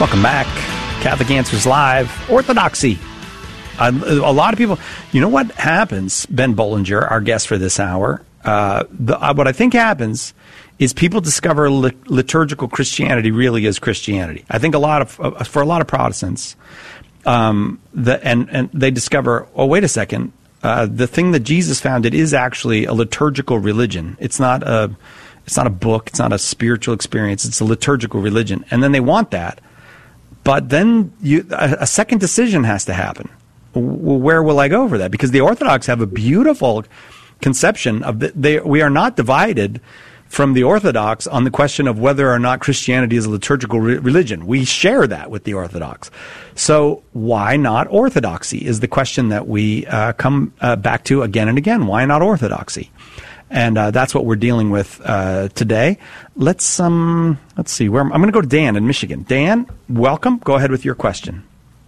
Welcome back. Catholic Answers Live. Orthodoxy. A lot of people, you know what happens, Ben Bollinger, our guest for this hour, what I think happens is people discover liturgical Christianity really is Christianity. I think for a lot of Protestants, and they discover, oh, wait a second, the thing that Jesus founded is actually a liturgical religion. It's not a book. It's not a spiritual experience. It's a liturgical religion. And then they want that. But then a second decision has to happen. Where will I go for that? Because the Orthodox have a beautiful conception of we are not divided from the Orthodox on the question of whether or not Christianity is a liturgical religion. We share that with the Orthodox. So why not orthodoxy is the question that we come back to again and again. Why not orthodoxy? And that's what we're dealing with today. Let's see. I'm going to go to Dan in Michigan. Dan, welcome. Go ahead with your question.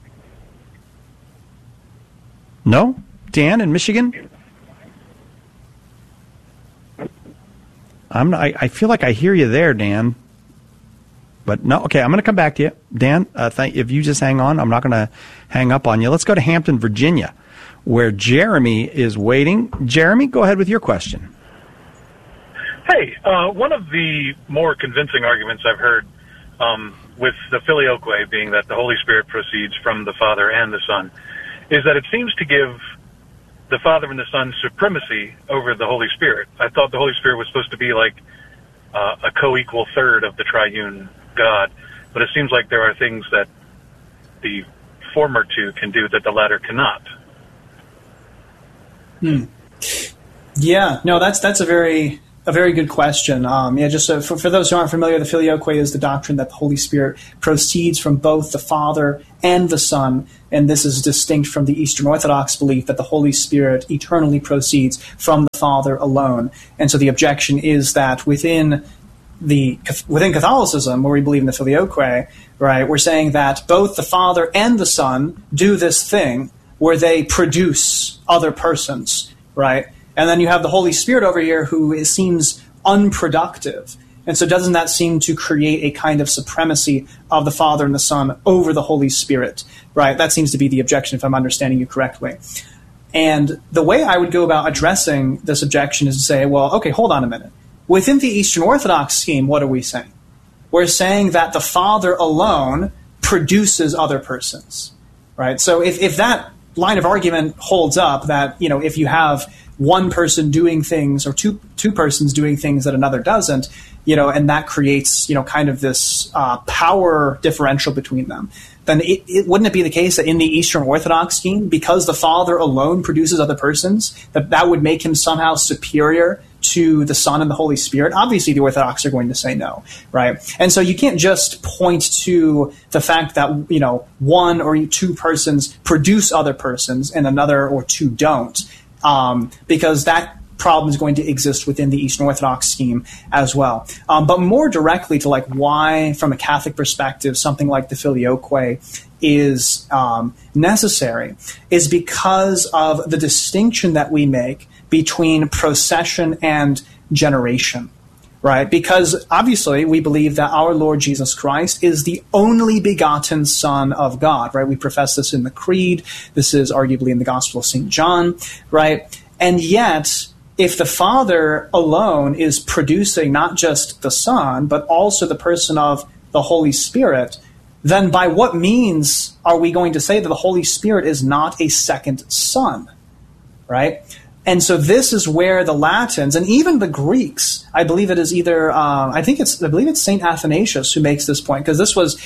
No? Dan in Michigan? I feel like I hear you there, Dan. But no, okay, I'm going to come back to you. Dan, if you just hang on, I'm not going to hang up on you. Let's go to Hampton, Virginia, where Jeremy is waiting. Jeremy, go ahead with your question. Hey, one of the more convincing arguments I've heard with the Filioque being that the Holy Spirit proceeds from the Father and the Son is that it seems to give the Father and the Son supremacy over the Holy Spirit. I thought the Holy Spirit was supposed to be like a co-equal third of the triune God, but it seems like there are things that the former two can do that the latter cannot. Yeah, no, that's a very good question. Just for those who aren't familiar, the Filioque is the doctrine that the Holy Spirit proceeds from both the Father and the Son, and this is distinct from the Eastern Orthodox belief that the Holy Spirit eternally proceeds from the Father alone. And so the objection is that within Catholicism, where we believe in the Filioque, right, we're saying that both the Father and the Son do this thing where they produce other persons, right? And then you have the Holy Spirit over here who seems unproductive. And so doesn't that seem to create a kind of supremacy of the Father and the Son over the Holy Spirit, right? That seems to be the objection, if I'm understanding you correctly. And the way I would go about addressing this objection is to say, well, okay, hold on a minute. Within the Eastern Orthodox scheme, what are we saying? We're saying that the Father alone produces other persons, right? So if that line of argument holds up, that, if you have one person doing things or two persons doing things that another doesn't, and that creates, kind of this power differential between them, then wouldn't it be the case that in the Eastern Orthodox scheme, because the Father alone produces other persons, that would make him somehow superior to the Son and the Holy Spirit? Obviously, the Orthodox are going to say no, right? And so you can't just point to the fact that, one or two persons produce other persons and another or two don't, because that problem is going to exist within the Eastern Orthodox scheme as well. But more directly to why, from a Catholic perspective, something like the Filioque is necessary is because of the distinction that we make between procession and generation, right? Because obviously we believe that our Lord Jesus Christ is the only begotten Son of God, right? We profess this in the Creed. This is arguably in the Gospel of St. John, right? And yet, if the Father alone is producing not just the Son, but also the person of the Holy Spirit, then by what means are we going to say that the Holy Spirit is not a second Son, right? And so this is where the Latins and even the Greeks, I believe it is either, I believe it's St. Athanasius who makes this point, because this was,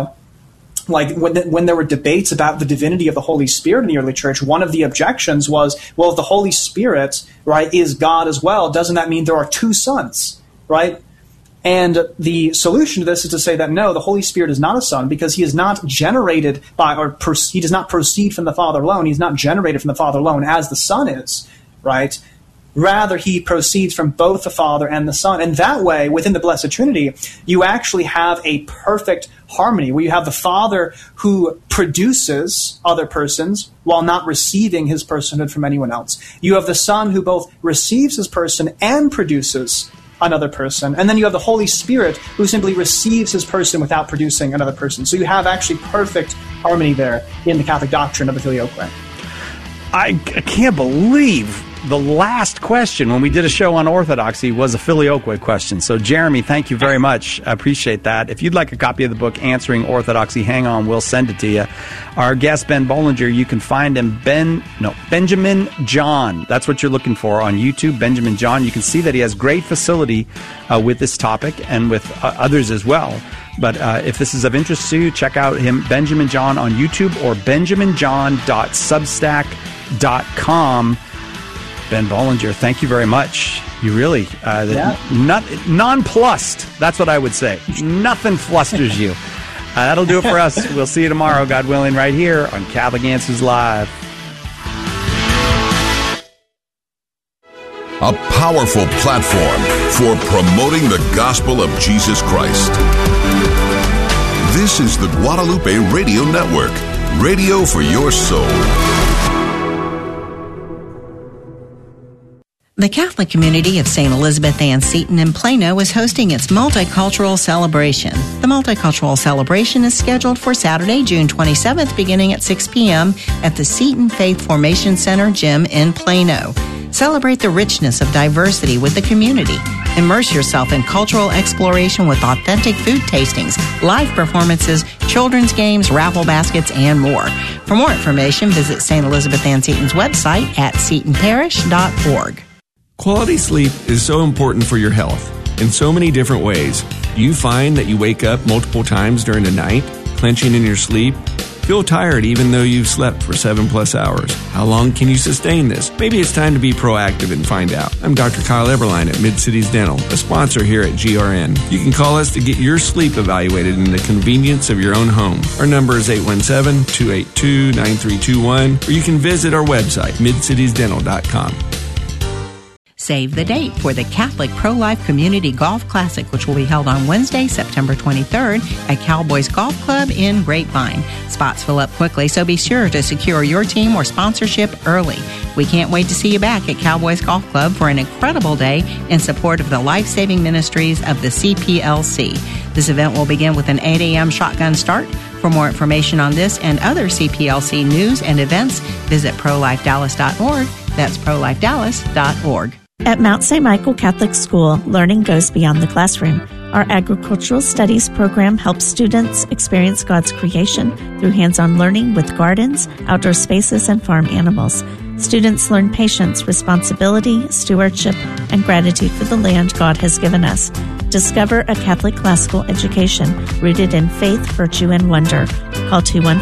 when there were debates about the divinity of the Holy Spirit in the early church, one of the objections was, well, if the Holy Spirit, right, is God as well, doesn't that mean there are two sons, right? And the solution to this is to say that no, the Holy Spirit is not a son, because he is not generated he does not proceed from the Father alone. He's not generated from the Father alone as the Son is, right? Rather, he proceeds from both the Father and the Son. And that way, within the Blessed Trinity, you actually have a perfect harmony, where you have the Father who produces other persons while not receiving his personhood from anyone else. You have the Son who both receives his person and produces another person. And then you have the Holy Spirit, who simply receives his person without producing another person. So you have actually perfect harmony there in the Catholic doctrine of the Filioque. I can't believe the last question when we did a show on Orthodoxy was a Filioque question. So, Jeremy, thank you very much. I appreciate that. If you'd like a copy of the book, Answering Orthodoxy, hang on, we'll send it to you. Our guest, Ben Bollinger, you can find him, Benjamin John. That's what you're looking for on YouTube, Benjamin John. You can see that he has great facility with this topic and with others as well. But if this is of interest to you, check out him, Benjamin John, on YouTube or benjaminjohn.substack.com. Ben Bollinger, thank you very much. You really, nonplussed. That's what I would say. Nothing flusters you. That'll do it for us. We'll see you tomorrow, God willing, right here on Catholic Answers Live. A powerful platform for promoting the gospel of Jesus Christ. This is the Guadalupe Radio Network, radio for your soul. The Catholic community of St. Elizabeth Ann Seton in Plano is hosting its Multicultural Celebration. The Multicultural Celebration is scheduled for Saturday, June 27th, beginning at 6 p.m. at the Seton Faith Formation Center Gym in Plano. Celebrate the richness of diversity with the community. Immerse yourself in cultural exploration with authentic food tastings, live performances, children's games, raffle baskets, and more. For more information, visit St. Elizabeth Ann Seton's website at setonparish.org. Quality sleep is so important for your health in so many different ways. Do you find that you wake up multiple times during the night, clenching in your sleep? Feel tired even though you've slept for 7+ hours. How long can you sustain this? Maybe it's time to be proactive and find out. I'm Dr. Kyle Eberline at Mid-Cities Dental, a sponsor here at GRN. You can call us to get your sleep evaluated in the convenience of your own home. Our number is 817-282-9321, or you can visit our website, midcitiesdental.com. Save the date for the Catholic Pro-Life Community Golf Classic, which will be held on Wednesday, September 23rd at Cowboys Golf Club in Grapevine. Spots fill up quickly, so be sure to secure your team or sponsorship early. We can't wait to see you back at Cowboys Golf Club for an incredible day in support of the life-saving ministries of the CPLC. This event will begin with an 8 a.m. shotgun start. For more information on this and other CPLC news and events, visit prolifedallas.org. That's prolifedallas.org. At Mount St. Michael Catholic School, learning goes beyond the classroom. Our agricultural studies program helps students experience God's creation through hands-on learning with gardens, outdoor spaces, and farm animals. Students learn patience, responsibility, stewardship, and gratitude for the land God has given us. Discover a Catholic classical education rooted in faith, virtue, and wonder. Call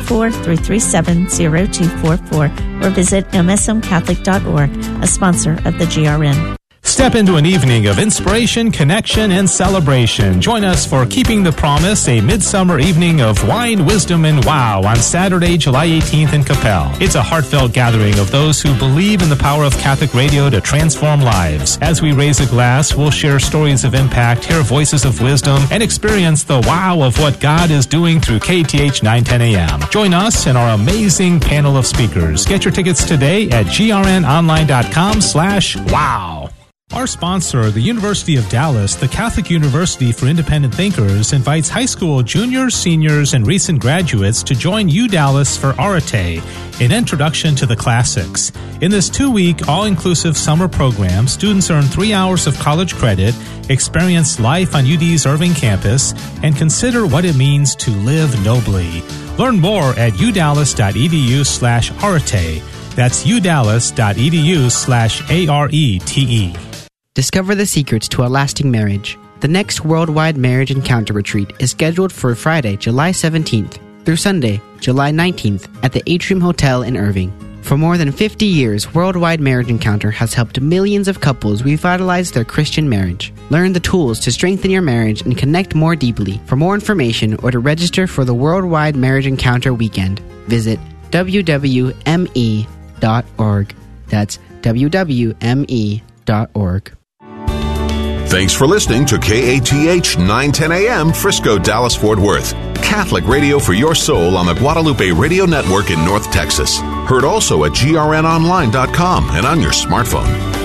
214-337-0244 or visit msmcatholic.org, a sponsor of the GRN. Step into an evening of inspiration, connection, and celebration. Join us for Keeping the Promise, a midsummer evening of wine, wisdom, and wow on Saturday, July 18th in Capel. It's a heartfelt gathering of those who believe in the power of Catholic radio to transform lives. As we raise a glass, we'll share stories of impact, hear voices of wisdom, and experience the wow of what God is doing through KTH 910 AM. Join us and our amazing panel of speakers. Get your tickets today at grnonline.com/wow. Our sponsor, the University of Dallas, the Catholic University for Independent Thinkers, invites high school juniors, seniors, and recent graduates to join UDallas for Arete, an introduction to the classics. In this 2-week, all-inclusive summer program, students earn 3 hours of college credit, experience life on UD's Irving campus, and consider what it means to live nobly. Learn more at udallas.edu/Arete. That's udallas.edu/ARETE. Discover the secrets to a lasting marriage. The next Worldwide Marriage Encounter Retreat is scheduled for Friday, July 17th through Sunday, July 19th at the Atrium Hotel in Irving. For more than 50 years, Worldwide Marriage Encounter has helped millions of couples revitalize their Christian marriage. Learn the tools to strengthen your marriage and connect more deeply. For more information or to register for the Worldwide Marriage Encounter Weekend, visit www.me.org. That's www.me.org. Thanks for listening to KATH 910 AM, Frisco, Dallas, Fort Worth. Catholic radio for your soul on the Guadalupe Radio Network in North Texas. Heard also at grnonline.com and on your smartphone.